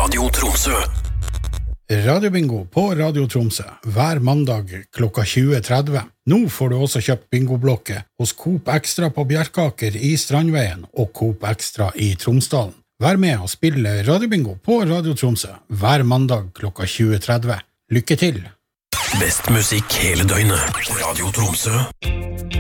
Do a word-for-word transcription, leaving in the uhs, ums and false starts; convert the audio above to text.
Radio Tromsø. Radiobingo på Radio Tromsø hver mandag klokka tjue tretti. Nå får du også kjøpt bingoblokke hos Coop Extra på Bjerkaker i Strandveien og Coop Extra i Tromsdalen. Vær med og spille Radiobingo på Radio Tromsø hver mandag klokka tjue tretti. Lykke til! Best musikk hele døgnet. Radio Tromsø.